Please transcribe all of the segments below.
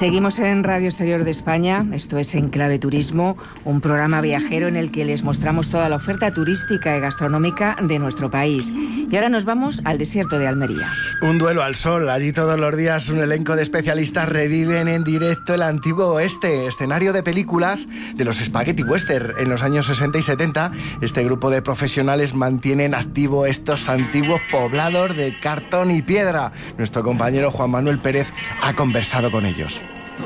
Seguimos en Radio Exterior de España, esto es Enclave Turismo, un programa viajero en el que les mostramos toda la oferta turística y gastronómica de nuestro país. Y ahora nos vamos al desierto de Almería. Un duelo al sol, allí todos los días un elenco de especialistas reviven en directo el antiguo oeste, escenario de películas de los Spaghetti Western. En los años 60 y 70, este grupo de profesionales mantienen activo estos antiguos poblados de cartón y piedra. Nuestro compañero Juan Manuel Pérez ha conversado con ellos.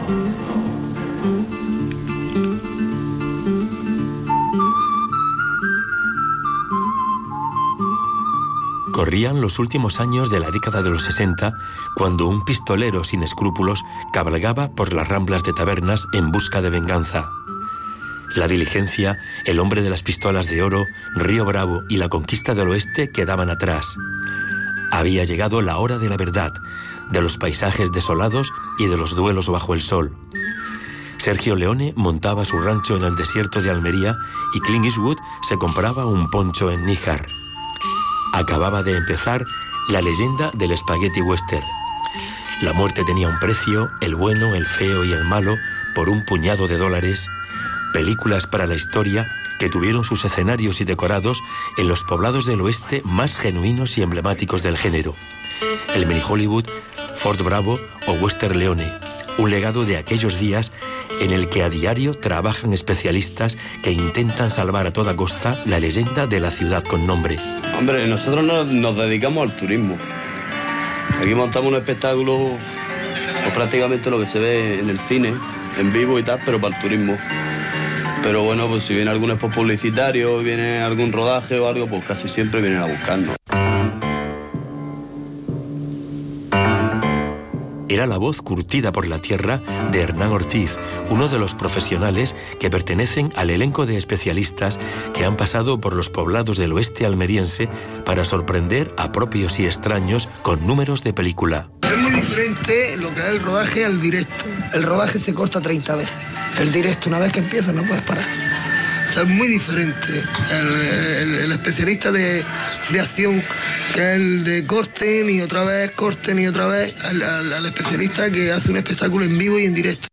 Corrían los últimos años de la década de los 60, cuando un pistolero sin escrúpulos cabalgaba por las ramblas de tabernas en busca de venganza. La Diligencia, el hombre de las pistolas de oro, Río Bravo y la conquista del oeste quedaban atrás. Había llegado la hora de la verdad, de los paisajes desolados y de los duelos bajo el sol. Sergio Leone montaba su rancho en el desierto de Almería y Clint Eastwood se compraba un poncho en Níjar. Acababa de empezar la leyenda del Spaghetti Western. La muerte tenía un precio, el bueno, el feo y el malo, por un puñado de dólares. Películas para la historia que tuvieron sus escenarios y decorados en los poblados del oeste más genuinos y emblemáticos del género. El mini Hollywood, Fort Bravo o Western Leone, un legado de aquellos días en el que a diario trabajan especialistas que intentan salvar a toda costa la leyenda de la ciudad con nombre. Hombre, nosotros nos dedicamos al turismo. Aquí montamos un espectáculo, pues prácticamente lo que se ve en el cine, en vivo y tal, pero para el turismo. Pero bueno, pues si viene algún spot publicitario, viene algún rodaje o algo, pues casi siempre vienen a buscarnos. Era la voz curtida por la tierra de Hernán Ortiz, uno de los profesionales que pertenecen al elenco de especialistas que han pasado por los poblados del oeste almeriense para sorprender a propios y extraños con números de película. Es muy diferente lo que es el rodaje al directo. El rodaje se corta 30 veces. El directo, una vez que empieza, no puedes parar. O sea, es muy diferente. El especialista de acción, que es el de corten y otra vez, corten y otra vez, al especialista que hace un espectáculo en vivo y en directo.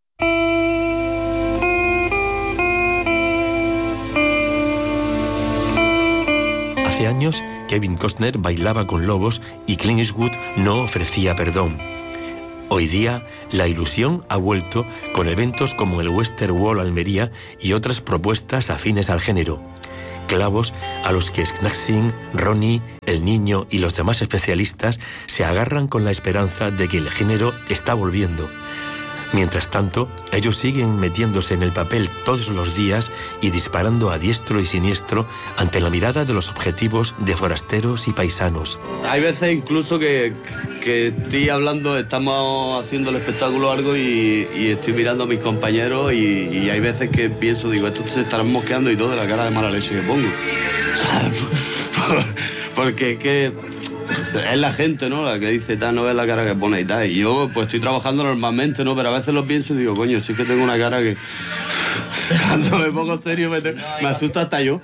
Hace años, Kevin Costner bailaba con lobos y Clint Eastwood no ofrecía perdón. Hoy día, la ilusión ha vuelto con eventos como el Western Wall Almería y otras propuestas afines al género. Clavos a los que Snaxing, Ronnie, El Niño y los demás especialistas se agarran con la esperanza de que el género está volviendo. Mientras tanto, ellos siguen metiéndose en el papel todos los días y disparando a diestro y siniestro ante la mirada de los objetivos de forasteros y paisanos. Hay veces incluso que estoy hablando, estamos haciendo el espectáculo o algo y estoy mirando a mis compañeros y hay veces que pienso, digo, estos se estarán mosqueando y todo de la cara de mala leche que pongo. Porque es que es la gente, ¿no? La que dice, tal, no ves la cara que pone y tal. Y yo, pues, estoy trabajando normalmente, ¿no? Pero a veces lo pienso y digo, coño, sí que tengo una cara que... Cuando me pongo serio me asusta hasta yo.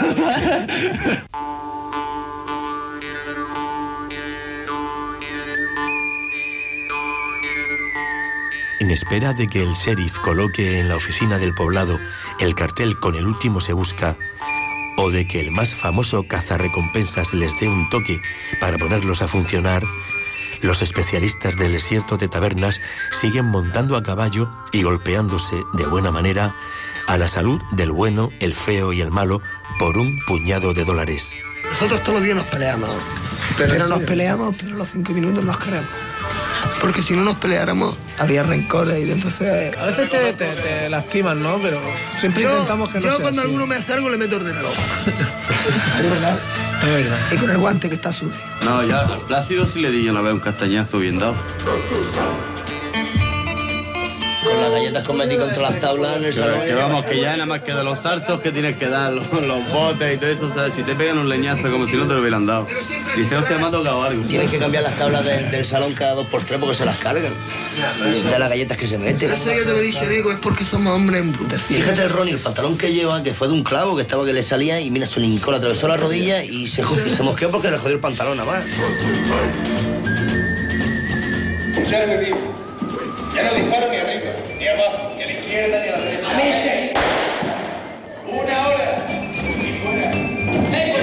En espera de que el sheriff coloque en la oficina del poblado el cartel con el último se busca, o de que el más famoso cazarrecompensas les dé un toque para ponerlos a funcionar, los especialistas del desierto de tabernas siguen montando a caballo y golpeándose de buena manera a la salud del bueno, el feo y el malo por un puñado de dólares. Nosotros todos los días nos peleamos, pero nos peleamos, pero a los 5 minutos nos queremos. Porque si no nos peleáramos, habría rencores y entonces... A veces te lastiman, ¿no? Pero siempre intentamos que no sea Yo cuando así. alguno me hace algo le meto ordenador. Es verdad. Es verdad. Y con el guante que está sucio. No, ya al Plácido sí le di una vez un castañazo bien dado. Con las galletas con metí contra las tablas en el salón. Que vamos, que ya nada más que de los saltos que tienes que dar, los botes y todo eso, ¿sabes? Si te pegan un leñazo como si no te lo hubieran dado. Dice, hostia, me ha tocado algo. Tienes que cambiar las tablas del salón cada 2x3 porque se las cargan. De las galletas que se meten. Eso yo te lo he dicho, Diego, es porque somos hombres embrutecidos. Fíjate el Ronnie, el pantalón que lleva, que fue de un clavo, que estaba que le salía y mira, se le hincó, le atravesó la rodilla y se mosqueó porque le jodió el pantalón nada más. Ya no me vivo. Ya no disparo ni arriba. ni a la izquierda ni a la derecha.